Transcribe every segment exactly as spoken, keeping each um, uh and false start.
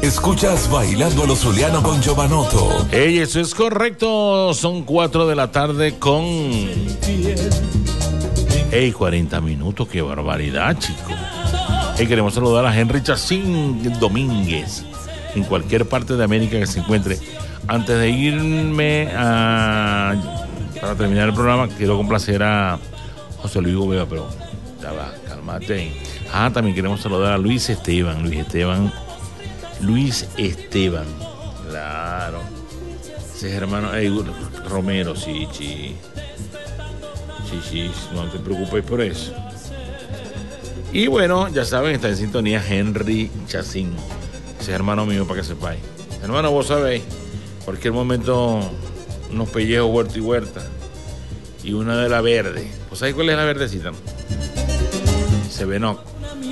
Escuchas Bailando a lo Zuliano con Giovanotto. Ey, eso es correcto. Son cuatro de la tarde con... Ey, cuarenta minutos. Qué barbaridad, chicos. Ey, queremos saludar a Henry Chacín Domínguez, en cualquier parte de América que se encuentre. Antes de irme a... Para terminar el programa, quiero complacer a José Luis Gobea, pero ya va, cálmate. Ah, también queremos saludar a Luis Esteban. Luis Esteban... Luis Esteban, claro. Ese es hermano hey, Romero, sí, sí. Sí, sí, no te preocupes por eso. Y bueno, ya saben, está en sintonía Henry Chacín. Ese es hermano mío, para que sepáis. Hermano, vos sabéis, cualquier momento unos pellejos huerta y huerta. Y una de la verde. ¿Vos sabéis cuál es la verdecita? Se ve no.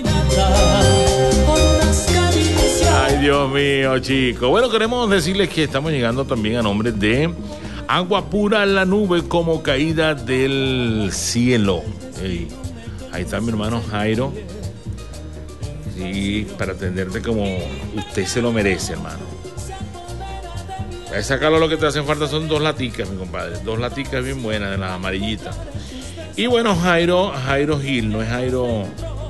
Ay, Dios mío, chicos. Bueno, queremos decirles que estamos llegando también a nombre de Agua Pura La Nube, como caída del cielo. Hey, ahí está mi hermano Jairo. Sí, para atenderte como usted se lo merece, hermano. Para sacarlo, lo que te hacen falta son dos laticas, mi compadre. Dos laticas bien buenas, de las amarillitas. Y bueno, Jairo, Jairo Gil, no es Jairo...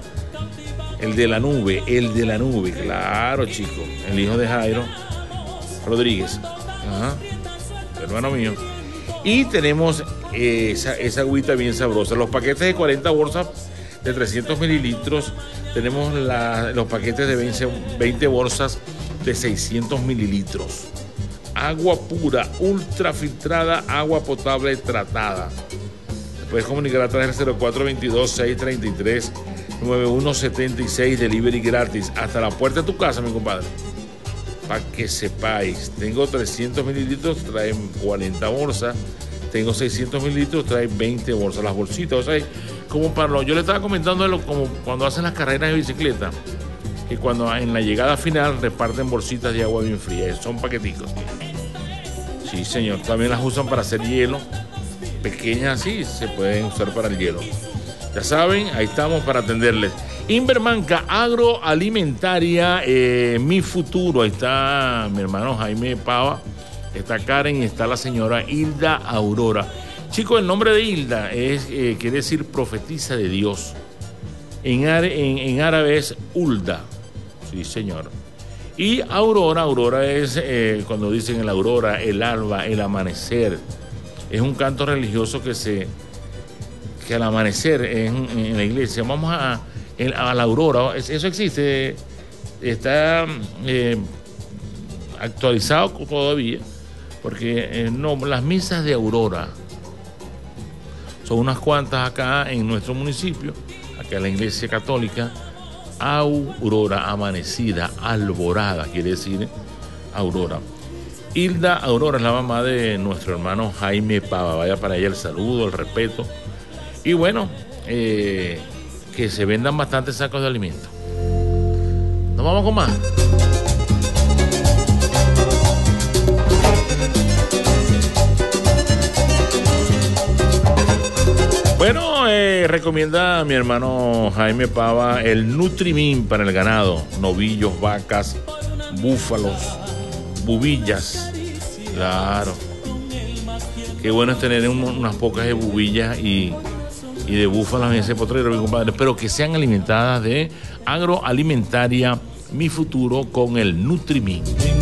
El de la nube, el de la nube, claro, chico. El hijo de Jairo Rodríguez. Ajá. Hermano mío. Y tenemos eh, esa, esa agüita bien sabrosa. Los paquetes de cuarenta bolsas de trescientos mililitros. Tenemos la, los paquetes de veinte, veinte bolsas de seiscientos mililitros. Agua pura, ultra filtrada, agua potable tratada. Te puedes comunicar a través del cero cuatro veintidós, seiscientos treinta y tres, noventa y uno setenta y seis, delivery gratis hasta la puerta de tu casa, mi compadre. Para que sepáis, tengo trescientos mililitros, traen cuarenta bolsas. Tengo seiscientos mililitros, traen veinte bolsas. Las bolsitas, o sea, como para lo, yo le estaba comentando de lo, como cuando hacen las carreras de bicicleta, que cuando en la llegada final reparten bolsitas de agua bien fría, son paqueticos. Sí, señor, también las usan para hacer hielo, pequeñas así, se pueden usar para el hielo. Ya saben, ahí estamos para atenderles. Invermanca Agroalimentaria, eh, Mi Futuro. Ahí está mi hermano Jaime Pava, está Karen y está la señora Hilda Aurora. Chicos, el nombre de Hilda es, eh, quiere decir profetisa de Dios. En, en, en árabe es Hulda. Sí, señor. Y Aurora, Aurora es eh, cuando dicen el aurora, el alba, el amanecer. Es un canto religioso que se... que al amanecer en, en la iglesia, vamos a, a la aurora, eso existe, está eh, actualizado todavía, porque eh, no, las misas de aurora son unas cuantas acá en nuestro municipio, acá en la iglesia católica. Aurora, amanecida, alborada, quiere decir aurora. Hilda Aurora es la mamá de nuestro hermano Jaime Pava, vaya para ella el saludo, el respeto. Y bueno, eh, que se vendan bastantes sacos de alimento. Nos vamos con más. Bueno, eh, recomienda a mi hermano Jaime Pava el Nutrimin para el ganado. Novillos, vacas, búfalos, bubillas. Claro. Qué bueno es tener un, unas pocas de bubillas y... y de búfalos en ese potrero, mi compadre, pero que sean alimentadas de Agroalimentaria Mi Futuro con el Nutrimin.